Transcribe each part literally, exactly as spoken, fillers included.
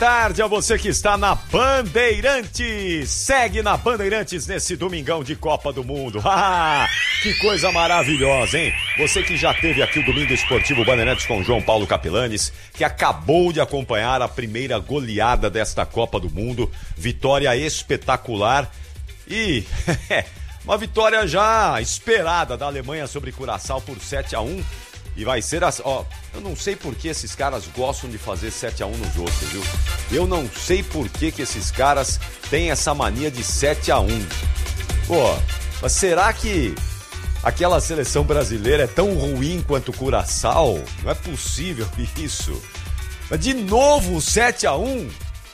tarde a você que está na Bandeirantes. Segue na Bandeirantes nesse domingão de Copa do Mundo. Ah, que coisa maravilhosa, hein? Você que já teve aqui o Domingo Esportivo Bandeirantes com João Paulo Capelanes, que acabou de acompanhar a primeira goleada desta Copa do Mundo. Vitória espetacular e uma vitória já esperada da Alemanha sobre Curaçao por sete a um. E vai ser assim, ó, eu não sei por que esses caras gostam de fazer sete a um nos outros, viu? Eu não sei por que que esses caras têm essa mania de sete a um. Pô, mas será que aquela seleção brasileira é tão ruim quanto o Curaçao? Não é possível isso. Mas de novo sete a um?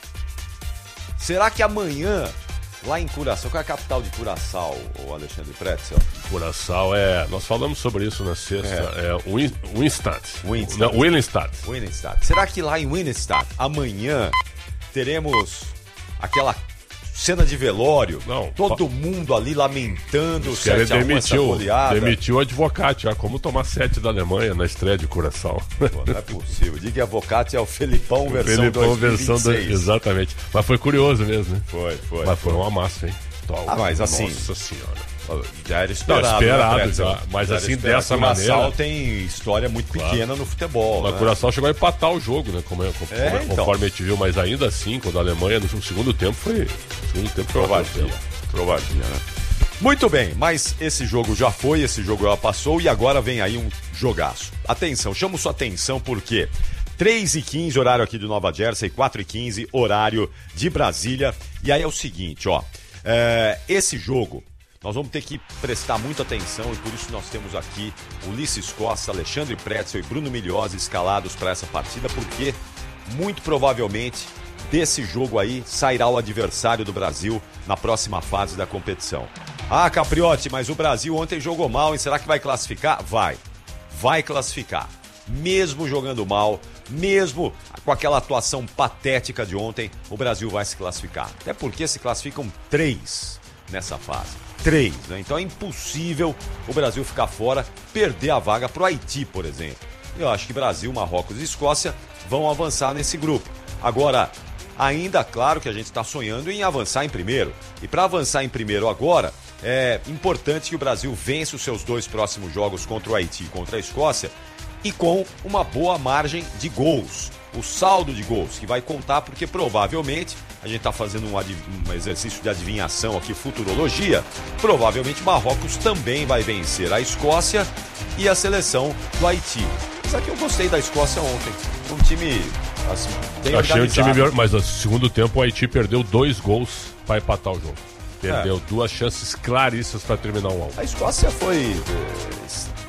Será que amanhã, lá em Curaçao, qual é a capital de Curaçao, o Alexandre Pretzel? Curaçao é... Nós falamos sobre isso na sexta. É, é Win, Winstadt. Winstadt. Não, Willemstad. Winstadt. Será que lá em Winstadt, amanhã, teremos aquela cena de velório? Não. Todo pa... mundo ali lamentando o sete a um, essa goleada. Demitiu o Advocati, já. Como tomar sete da Alemanha na estreia de Curaçao. Pô, não é possível. Diga que Advocati é o Felipão versão Felipão dois mil e vinte e seis. versão do... Exatamente. Mas foi curioso mesmo, né? Foi, foi. Mas foi uma massa, hein? Ah, mas assim... Nossa senhora. Já era esperado. Não, esperado né, já, mas já assim, esperado. dessa Curaçao maneira... Curaçao tem história muito pequena claro. no futebol. Mas né? Curaçao chegou a empatar o jogo, né? Como, como, é, então. Conforme a gente viu, mas ainda assim, quando a Alemanha no segundo tempo foi... segundo tempo foi Trovadia. Trovadia, né? Muito bem, mas esse jogo já foi, esse jogo já passou e agora vem aí um jogaço. Atenção, chamo sua atenção porque três e quinze, horário aqui de Nova Jersey, quatro e quinze, horário de Brasília. E aí é o seguinte, ó, é, esse jogo... Nós vamos ter que prestar muita atenção e por isso nós temos aqui Ulisses Costa, Alexandre Pretzel e Bruno Migliosi escalados para essa partida, porque muito provavelmente desse jogo aí sairá o adversário do Brasil na próxima fase da competição. Ah, Capriotti, mas o Brasil ontem jogou mal e será que vai classificar? Vai, vai classificar. Mesmo jogando mal, mesmo com aquela atuação patética de ontem, o Brasil vai se classificar. Até porque se classificam três nessa fase. Três, né? Então é impossível o Brasil ficar fora, perder a vaga para o Haiti, por exemplo. Eu acho que Brasil, Marrocos e Escócia vão avançar nesse grupo. Agora, ainda claro que a gente está sonhando em avançar em primeiro. E para avançar em primeiro agora, é importante que o Brasil vença os seus dois próximos jogos contra o Haiti e contra a Escócia e com uma boa margem de gols. O saldo de gols que vai contar porque provavelmente, a gente está fazendo um, adiv... um exercício de adivinhação aqui, futurologia, provavelmente Marrocos também vai vencer a Escócia e a seleção do Haiti. Só que eu gostei da Escócia ontem, um time assim, bem Achei organizado. o time melhor, mas no segundo tempo o Haiti perdeu dois gols para empatar o jogo. Perdeu é. duas chances claríssimas para terminar um a um. A Escócia foi é,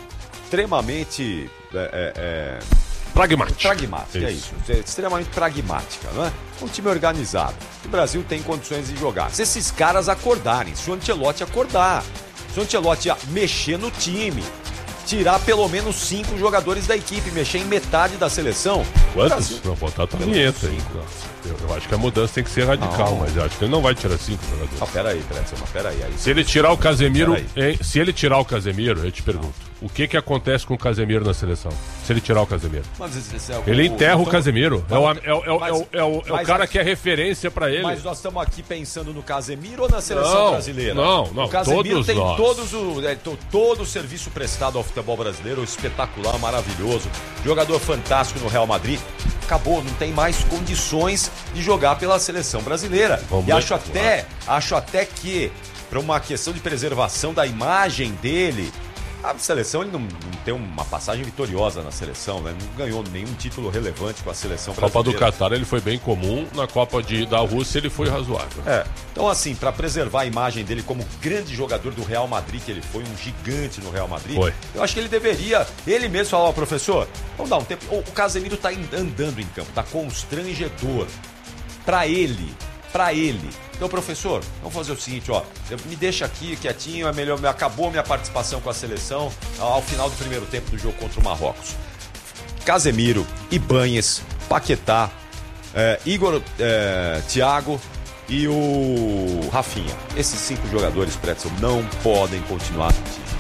extremamente... É, é, Pragmática. Pragmática, é isso. É extremamente pragmática, não é? Um time organizado. O Brasil tem condições de jogar. Se esses caras acordarem, se o Ancelotti acordar, se o Ancelotti mexer no time, tirar pelo menos cinco jogadores da equipe, mexer em metade da seleção. Quantos? Não, botar a vinheta aí. Eu, eu acho que a mudança tem que ser radical, não. Mas eu acho que ele não vai tirar cinco jogadores. Ah, peraí, Pretzel, mas peraí. Aí, se ele tirar o Casemiro, hein, se ele tirar o Casemiro, eu te pergunto, não. o que que acontece com o Casemiro na seleção? Se ele tirar o Casemiro. Mas esse é o, ele enterra o, o Casemiro. Não, é o, é o, é o, mas, é o, é o, é o cara aqui, que é referência pra ele. Mas nós estamos aqui pensando no Casemiro ou na seleção não, brasileira? Não, não, o Casemiro todos tem nós. Todos o, é, todo o serviço prestado ao futebol brasileiro, espetacular, maravilhoso. Jogador fantástico no Real Madrid. Acabou, não tem mais condições de jogar pela seleção brasileira. Vamos e acho até, acho até que, para uma questão de preservação da imagem dele, a seleção, ele não, não tem uma passagem vitoriosa na seleção, né? Não ganhou nenhum título relevante com a seleção brasileira. Copa do Catar ele foi bem comum, na Copa de, da Rússia ele foi razoável. É, então assim, para preservar a imagem dele como grande jogador do Real Madrid, que ele foi um gigante no Real Madrid, foi. Eu acho que ele deveria, ele mesmo falar, ó, professor, vamos dar um tempo, o Casemiro tá andando em campo, tá constrangedor para ele, para ele. Então, professor, vamos fazer o seguinte, ó, me deixa aqui quietinho, é melhor, acabou minha participação com a seleção ao final do primeiro tempo do jogo contra o Marrocos. Casemiro, Ibáñez, Paquetá, é, Igor, é, Thiago e o Rafinha. Esses cinco jogadores, Pretzel, não podem continuar no time.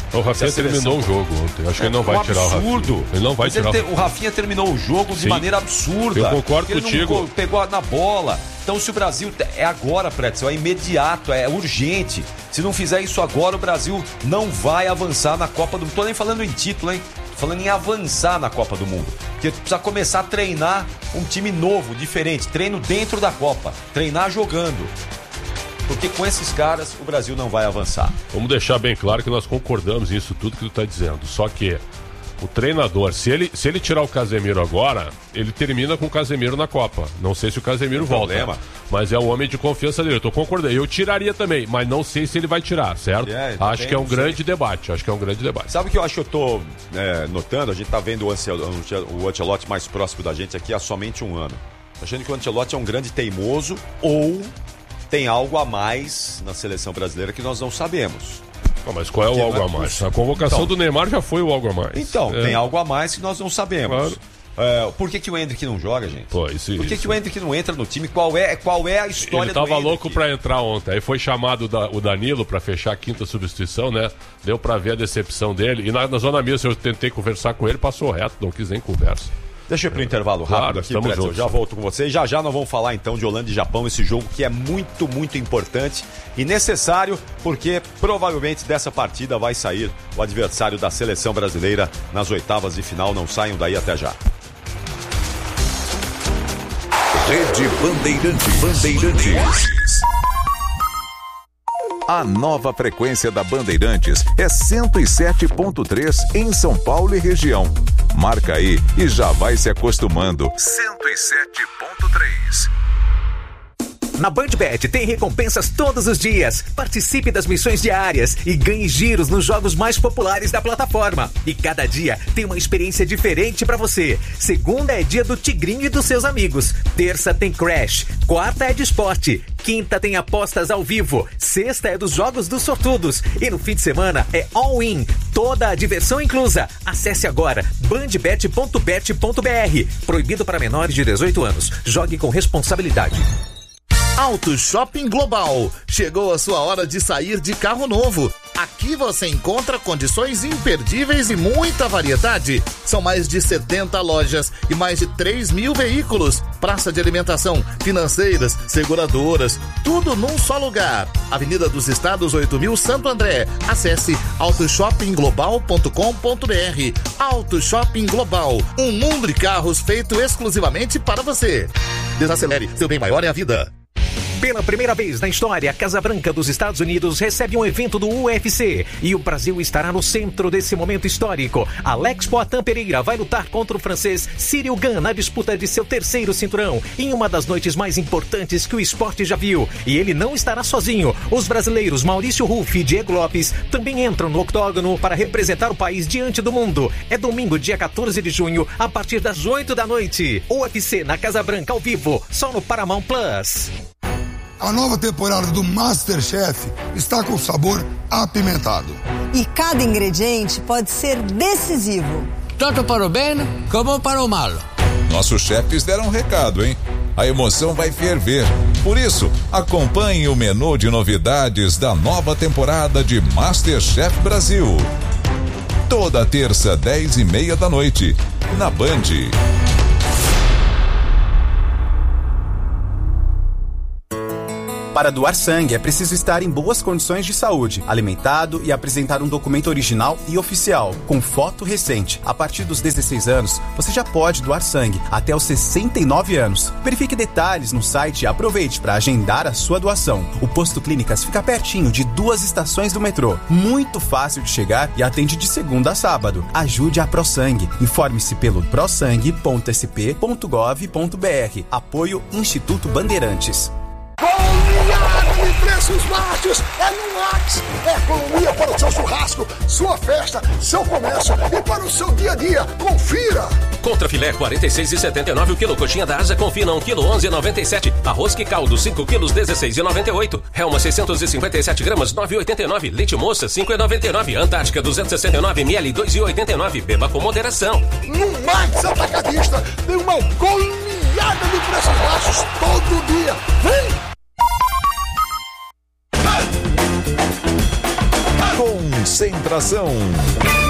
O Rafinha terminou o jogo ontem. Acho que ele não vai um tirar absurdo. o Rafinha. Ele não vai Mas tirar ele te, o Rafinha terminou o jogo de Sim. maneira absurda. Eu concordo ele contigo. Não pegou na bola. Então, se o Brasil... É agora, Pretzel, é imediato, é urgente. Se não fizer isso agora, o Brasil não vai avançar na Copa do Mundo. Não tô nem falando em título, hein? Tô falando em avançar na Copa do Mundo. Porque precisa começar a treinar um time novo, diferente. Treino dentro da Copa. Treinar jogando. Porque com esses caras o Brasil não vai avançar. Vamos deixar bem claro que nós concordamos nisso tudo que tu está dizendo. Só que o treinador, se ele, se ele tirar o Casemiro agora, ele termina com o Casemiro na Copa. Não sei se o Casemiro volta, problema. Mas é o homem de confiança dele. Eu tô concordando. Eu tiraria também, mas não sei se ele vai tirar, certo? É, acho que é um grande debate. Acho que é um grande debate. Sabe o que eu acho que eu tô é, notando? A gente tá vendo o Ancelotti mais próximo da gente aqui há somente um ano. Achando que o Ancelotti é um grande teimoso ou tem algo a mais na seleção brasileira que nós não sabemos. Ah, mas qual é o algo a mais? A convocação então, do Neymar já foi o algo a mais. Então, é. tem algo a mais que nós não sabemos. Claro. É, por que, que o Endrick não joga, gente? Pô, isso, por que, isso. que o Endrick não entra no time? Qual é, qual é a história Ele tava do Endrick? louco pra entrar ontem. Aí foi chamado da, o Danilo pra fechar a quinta substituição, né? Deu pra ver a decepção dele. E na, na zona mista eu tentei conversar com ele, passou reto, não quis nem conversa. Deixa eu ir pro intervalo rápido claro, aqui, Pretzel. Eu já volto com você. E já já nós vamos falar então de Holanda e Japão, esse jogo que é muito, muito importante e necessário, porque provavelmente dessa partida vai sair o adversário da seleção brasileira nas oitavas de final. Não saiam daí, até já. Rede Bandeirantes. Bandeirantes. A nova frequência da Bandeirantes é cento e sete ponto três em São Paulo e região. Marca aí e já vai se acostumando. cento e sete ponto três. Na BandBet tem recompensas todos os dias. Participe das missões diárias e ganhe giros nos jogos mais populares da plataforma. E cada dia tem uma experiência diferente pra você. Segunda é dia do Tigrinho e dos seus amigos. Terça tem Crash. Quarta é de esporte. Quinta tem apostas ao vivo. Sexta é dos jogos dos sortudos. E no fim de semana é all-in. Toda a diversão inclusa. Acesse agora bandbet ponto bet ponto br. Proibido para menores de dezoito anos. Jogue com responsabilidade. Auto Shopping Global. Chegou a sua hora de sair de carro novo. Aqui você encontra condições imperdíveis e muita variedade. São mais de setenta lojas e mais de três mil veículos. Praça de alimentação, financeiras, seguradoras, tudo num só lugar. Avenida dos Estados oito mil, Santo André. Acesse auto shopping global ponto com ponto br. Auto Shopping Global. Um mundo de carros feito exclusivamente para você. Desacelere, seu bem maior é a vida. Pela primeira vez na história, a Casa Branca dos Estados Unidos recebe um evento do U F C e o Brasil estará no centro desse momento histórico. Alex Poatan Pereira vai lutar contra o francês Cyril Gane na disputa de seu terceiro cinturão, em uma das noites mais importantes que o esporte já viu. E ele não estará sozinho. Os brasileiros Maurício Ruff e Diego Lopes também entram no octógono para representar o país diante do mundo. É domingo, dia quatorze de junho, a partir das oito da noite. U F C na Casa Branca ao vivo, só no Paramount Plus. A nova temporada do MasterChef está com sabor apimentado. E cada ingrediente pode ser decisivo. Tanto para o bem como para o mal. Nossos chefes deram um recado, hein? A emoção vai ferver. Por isso, acompanhe o menu de novidades da nova temporada de MasterChef Brasil. Toda terça, dez e meia da noite, na Band. Para doar sangue, é preciso estar em boas condições de saúde, alimentado e apresentar um documento original e oficial, com foto recente. A partir dos dezesseis anos, você já pode doar sangue, até os sessenta e nove anos. Verifique detalhes no site e aproveite para agendar a sua doação. O Posto Clínicas fica pertinho de duas estações do metrô. Muito fácil de chegar e atende de segunda a sábado. Ajude a ProSangue. Informe-se pelo prosangue ponto s p ponto gov ponto br. Apoio Instituto Bandeirantes. Goleada de preços baixos é no Max. É economia para o seu churrasco, sua festa, seu comércio e para o seu dia a dia. Confira! Contra filé quarenta e seis reais e setenta e nove centavos o quilo. Coxinha da asa confina um quilo onze reais e noventa e sete centavos. Arroz que caldo cinco quilos dezesseis reais e noventa e oito centavos. Helma seiscentos e cinquenta e sete gramas nove reais e oitenta e nove centavos. Leite moça cinco reais e noventa e nove centavos. Antártica duzentos e sessenta e nove mililitros dois reais e oitenta e nove centavos. Beba com moderação. No Max Atacadista tem uma goleada de preços baixos todo dia. Vem! Com Concentração.